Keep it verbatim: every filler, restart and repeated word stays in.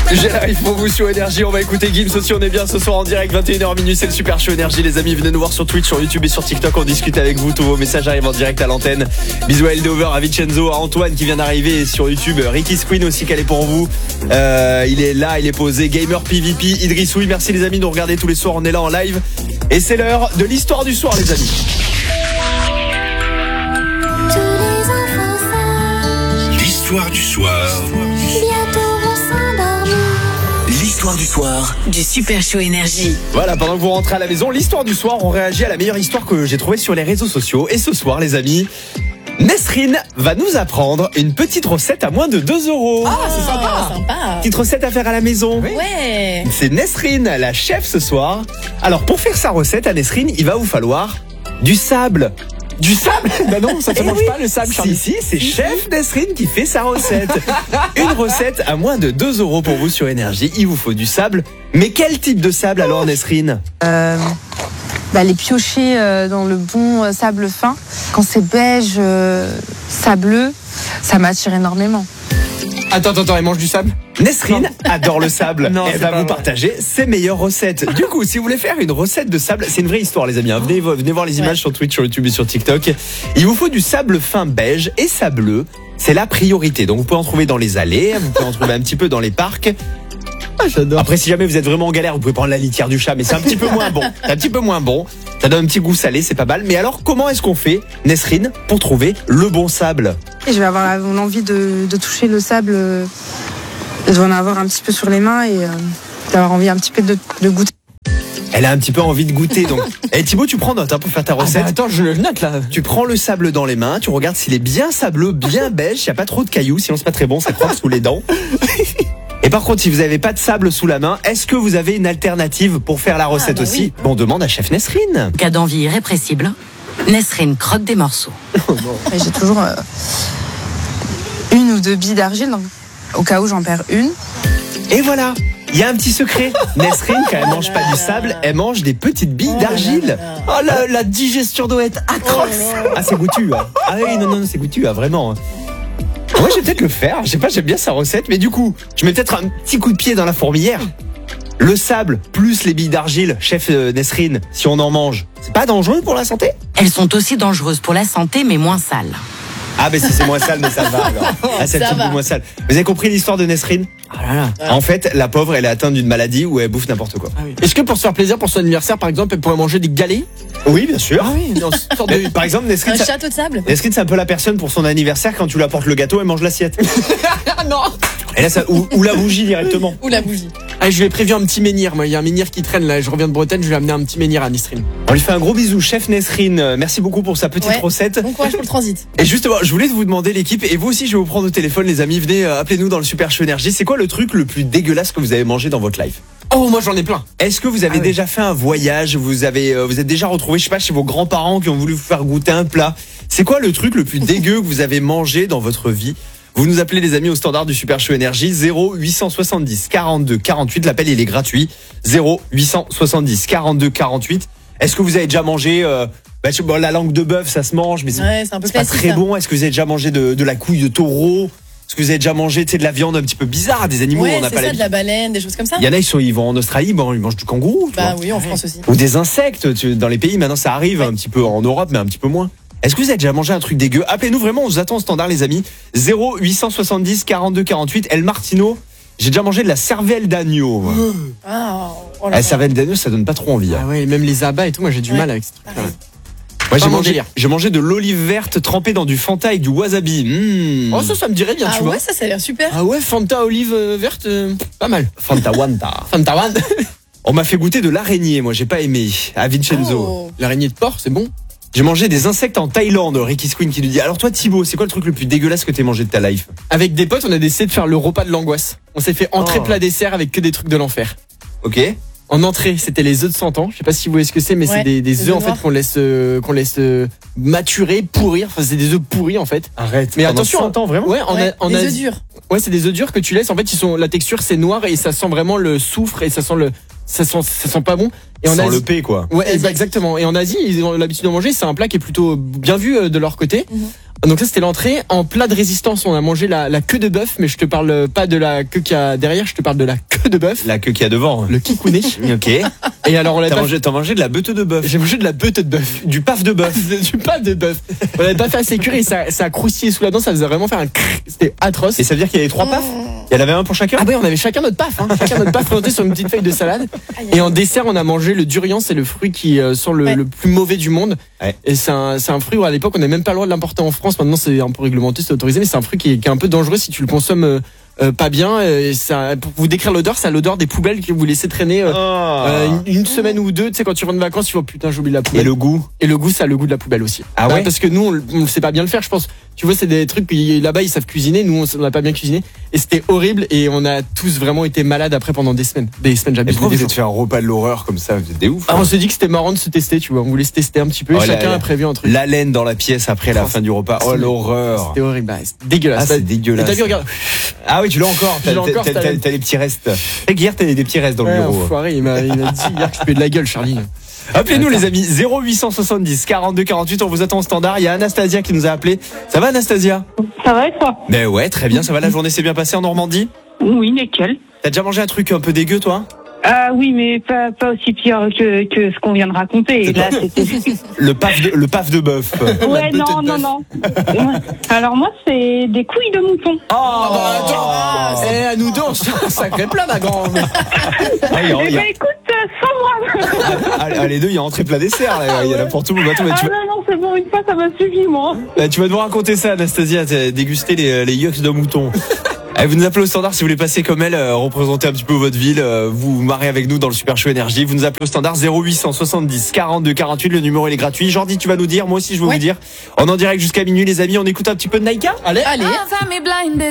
J'arrive pour vous sur Énergie, on va écouter Gims aussi, on est bien ce soir en direct, vingt et une heures minuit, c'est le Super Show Énergie les amis, venez nous voir sur Twitch, sur YouTube et sur TikTok, on discute avec vous, tous vos messages arrivent en direct à l'antenne. Bisous à Eldover, à Vincenzo, à Antoine qui vient d'arriver sur YouTube, Ricky Queen aussi qui est pour vous, euh, il est là, il est posé, Gamer P V P, Idriss, oui merci les amis de nous regarder tous les soirs, on est là en live et c'est l'heure de l'histoire du soir les amis. L'histoire du soir. L'histoire du soir du Super Show Énergie. Voilà, pendant que vous rentrez à la maison, l'histoire du soir, on réagit à la meilleure histoire que j'ai trouvée sur les réseaux sociaux. Et ce soir, les amis, Nesrine va nous apprendre une petite recette à moins de deux euros. Ah, c'est sympa, sympa. Petite recette à faire à la maison. Ouais. C'est Nesrine, la chef ce soir. Alors, pour faire sa recette à Nesrine, il va vous falloir du sable. Du sable? Bah non, ça se Eh mange oui. pas le sable, Charlie. Si, si, c'est Chef Nesrine qui fait sa recette. Une recette à moins de deux euros pour vous sur Énergie. Il vous faut du sable. Mais quel type de sable alors, Nesrine? Euh, bah, les piocher euh, dans le bon euh, sable fin. Quand c'est beige, euh, sableux, ça m'attire énormément. Attends, attends, attends, elle mange du sable? Nesrine adore le sable. Non, Elle c'est va pas vous vrai. partager ses meilleures recettes. Du coup, si vous voulez faire une recette de sable, c'est une vraie histoire, les amis. hein. Venez, venez voir les images Ouais. sur Twitch, sur YouTube et sur TikTok. Il vous faut du sable fin beige et sableux. C'est la priorité. Donc, vous pouvez en trouver dans les allées, vous pouvez en trouver un petit peu dans les parcs. Ah, j'adore. Après, si jamais vous êtes vraiment en galère, vous pouvez prendre la litière du chat, mais c'est un petit peu moins bon. C'est un petit peu moins bon. Ça donne un petit goût salé, c'est pas mal. Mais alors, comment est-ce qu'on fait, Nesrine, pour trouver le bon sable? Et je vais avoir la- l'envie de, de toucher le sable. euh, Je vais en avoir un petit peu sur les mains et euh, d'avoir envie un petit peu de, de goûter. Elle a un petit peu envie de goûter, donc. Eh Thibaut, tu prends note hein, pour faire ta Ah, recette. bah, attends, je le note là. Tu prends le sable dans les mains, tu regardes s'il est bien sableux, bien beige, il n'y a pas trop de cailloux, sinon c'est pas très bon, ça croque sous les dents. Et par contre, si vous n'avez pas de sable sous la main, est-ce que vous avez une alternative pour faire la recette bah aussi? oui. Bon, on demande à Chef Nesrine. Cas d'envie irrépressible, Nesrine croque des morceaux. Et j'ai toujours euh, une ou deux billes d'argile, donc, au cas où j'en perds une. Et voilà, il y a un petit secret. Nesrine, quand elle mange pas du sable, elle mange des petites billes d'argile. Oh, la, la digestion doit être atroce. Ah, c'est goûtu. Hein. Ah oui, non, non, c'est goûtu, hein, vraiment. Moi, je vais peut-être le faire. Je sais pas, j'aime bien sa recette, mais du coup, je mets peut-être un petit coup de pied dans la fourmilière. Le sable plus les billes d'argile, chef euh, Nesrine, si on en mange, c'est pas dangereux pour la santé? Elles sont aussi dangereuses pour la santé, mais moins sales. Ah, ben si c'est moins sale, mais ça va alors. Ah, c'est un Ça petit peu va. moins sale. Vous avez compris l'histoire de Nesrine? Ah là là. En fait, la pauvre, elle est atteinte d'une maladie où elle bouffe n'importe quoi. Ah oui. Est-ce que pour se faire plaisir pour son anniversaire, par exemple, elle pourrait manger des galets? Oui, bien sûr. Ah oui, dans cette sorte de... Mais, par exemple, Nesrine, Un ça- château de sable. Nesrine, c'est un peu la personne pour son anniversaire, quand tu lui apportes le gâteau, elle mange l'assiette. Ah non. Et là, ça, ou, ou la bougie directement. Ou la bougie. Ah, je lui ai prévu un petit menhir, moi. Il y a un menhir qui traîne là. Je reviens de Bretagne, je lui ai amené un petit menhir à Nesrine. On lui fait un gros bisou, chef Nesrine. euh, Merci beaucoup pour sa petite Ouais. recette. Bon courage pour le transit. Et justement, je voulais vous demander l'équipe, et vous aussi, je vais vous prendre au téléphone, les amis. Venez, euh, appelez-nous dans le Super Show Énergie. C'est quoi le truc le plus dégueulasse que vous avez mangé dans votre life? Oh, moi j'en ai plein. Est-ce que vous avez Ah oui. déjà fait un voyage? Vous avez, euh, vous êtes déjà retrouvé, je sais pas, chez vos grands-parents qui ont voulu vous faire goûter un plat? C'est quoi le truc le plus dégueu que vous avez mangé dans votre vie? Vous nous appelez les amis au standard du Super Show Énergie zéro huit cent soixante-dix quarante-deux quarante-huit. L'appel il est gratuit. zéro huit cent soixante-dix quarante-deux quarante-huit. Est-ce que vous avez déjà mangé euh, bah, je sais pas, la langue de bœuf, ça se mange, mais c'est Ouais, c'est un peu c'est pas classique, très ça. bon. Est-ce que vous avez déjà mangé de, de la couille de taureau? Est-ce que vous avez déjà mangé, tu sais, de la viande un petit peu bizarre, des animaux où Ouais, on n'a c'est pas ça, de l'habitude? la baleine, des choses comme ça. Il y en a, ils sont, ils vont en Australie, bon, ils mangent du kangourou. tu Bah vois. oui, en France aussi. Ou des insectes, tu- dans les pays, maintenant ça arrive un petit peu en Europe, mais un petit peu moins. Est-ce que vous avez déjà mangé un truc dégueu? Appelez-nous vraiment, on vous attend au standard les amis. zéro huit cent soixante-dix quarante-deux quarante-huit. El Martino, j'ai déjà mangé de la cervelle d'agneau. moi. Ah, oh là La là. cervelle d'agneau, ça donne pas trop envie. hein. Ah ouais, même les abats et tout, moi j'ai du Ouais. mal avec ce truc. Pareil. Moi j'ai Pas mon mangé, délire. j'ai mangé de l'olive verte trempée dans du Fanta avec du wasabi. Mmh. Oh, ça, ça me dirait bien, Ah tu ouais, vois. ça, ça a l'air super. Ah ouais, Fanta olive euh, verte, euh, pas mal. Fanta Wanta. Fanta One. On m'a fait goûter de l'araignée, moi j'ai pas aimé. À Vincenzo. Oh. L'araignée de porc, c'est bon. J'ai mangé des insectes en Thaïlande, Ricky Queen qui nous dit. Alors toi Thibaut, c'est quoi le truc le plus dégueulasse que t'aies mangé de ta life? Avec des potes, on a décidé de faire le repas de l'angoisse. On s'est fait entrée, Oh. plat, dessert avec que des trucs de l'enfer. Ok. En entrée, c'était les œufs de cent ans. Je sais pas si vous voyez ce que c'est, mais Ouais, c'est des, des les œufs en œufs fait noirs. qu'on laisse euh, qu'on laisse euh, maturer, pourrir. Enfin, c'est des œufs pourris en fait. Arrête. Mais Pendant attention, cent ans, vraiment? Ouais, en, Ouais, a- en des œufs Asie- durs. Ouais, c'est des œufs durs que tu laisses. En fait, ils sont la texture c'est noir et ça sent vraiment le soufre et ça sent le ça sent ça sent pas bon. Et en Sans Asie, le P quoi. ouais, Asiatique. bah, exactement. Et en Asie, ils ont l'habitude de manger. C'est un plat qui est plutôt bien vu euh, de leur côté. Mhm. Donc ça c'était l'entrée. En plat de résistance, on a mangé la, la queue de bœuf, mais je te parle pas de la queue qu'il y a derrière, je te parle de la queue de bœuf. La queue qu'il y a devant. Le kikouné. Ok. Et alors on l'a T'as pas mangé, t'as mangé de la beute de bœuf. J'ai mangé de la beute de bœuf. Du paf de bœuf. Du paf de bœuf. On l'avait pas fait assez cuire et ça, ça a croustillé sous la dent, ça faisait vraiment faire un crrr. C'était atroce. Et ça veut dire qu'il y avait trois pafs. Il y en avait un pour chacun. Ah ouais, on avait chacun notre paf, hein. Chacun notre paf présenté sur une petite feuille de salade. Et en dessert, on a mangé le durian, c'est le fruit qui euh, sent le, Ouais. le plus mauvais du monde. Ouais. Et c'est un, c'est un fruit où à l'époque on n'avait même pas le droit de l'importer en France. Maintenant c'est un peu réglementé, c'est autorisé, mais c'est un fruit qui est, qui est un peu dangereux si tu le consommes euh, euh, pas bien. Et ça, pour vous décrire l'odeur, c'est l'odeur des poubelles que vous laissez traîner euh, Ah. euh, une, une semaine ou deux. Tu sais quand tu rentres de vacances, tu vois putain j'ai oublié la poubelle. Et le goût. Et le goût, ça a le goût de la poubelle aussi. Ah Bah, ouais. parce que nous, on, le- on sait pas bien le faire, je pense. Tu vois, c'est des trucs qui, là-bas, ils savent cuisiner. Nous, on n'a pas bien cuisiné. Et c'était horrible. Et on a tous vraiment été malades après pendant des semaines. Des semaines, Et j'abuse. pourquoi des vous jours. êtes fait un repas de l'horreur comme ça? Vous êtes des ouf. Ah, on s'est dit que c'était marrant de se tester, tu vois. On voulait se tester un petit peu. Oh, Chacun la- a prévu un truc. La laine dans la pièce après la fin du repas. Oh C'était- l'horreur. C'était horrible. Bah, c'est dégueulasse. Ah, c'est Et dégueulasse. t'as vu, regarde. Ah oui, tu l'as encore. Je T'as, l'ai encore, t'as- cette t'as- laine. t'as les petits restes. Et hier, t'as des petits restes dans le Ouais, bureau. enfoiré, il m'a, il m'a dit hier que je fais de la gueule, Charlie. Appelez-nous les amis, zéro huit cent soixante-dix quarante-deux quarante-huit, on vous attend au standard. Il y a Anastasia qui nous a appelé. Ça va Anastasia? Ça va et toi? Ben ouais, très bien, ça va, la journée s'est bien passée en Normandie? Oui, nickel. T'as déjà mangé un truc un peu dégueu toi? Ah oui, mais pas, pas aussi pire que, que ce qu'on vient de raconter. Là, c'était... Le paf de, le paf de bœuf. Ouais, beute non, de non, bœuf. non. Ouais. Alors moi, c'est des couilles de mouton. Oh, bah, attends. Eh, à nous deux, on se fait un sacré plat, ma grande. Ah, il y a- Eh il y a- ben écoute, euh, sans moi. ah, ah, les deux, il y a entrée plat dessert. Là. Il y en a pour tout le monde. Attends, mais Ah tu, vas, non, non, c'est bon, une fois, ça m'a suffi, moi. bah, tu vas nous raconter ça, Anastasia. T'as dégusté les, les yucks de mouton. Allez, vous nous appelez au standard si vous voulez passer comme elle, euh, représenter un petit peu votre ville, euh, vous vous marrez avec nous dans le Super Show Énergie. Vous nous appelez au standard zéro huit cent soixante-dix quarante-deux quarante-huit, le numéro il est gratuit. Jordi, tu vas nous dire, moi aussi je vais Ouais. vous dire. On est en direct jusqu'à minuit les amis, on écoute un petit peu de Naïka. Allez. Allez.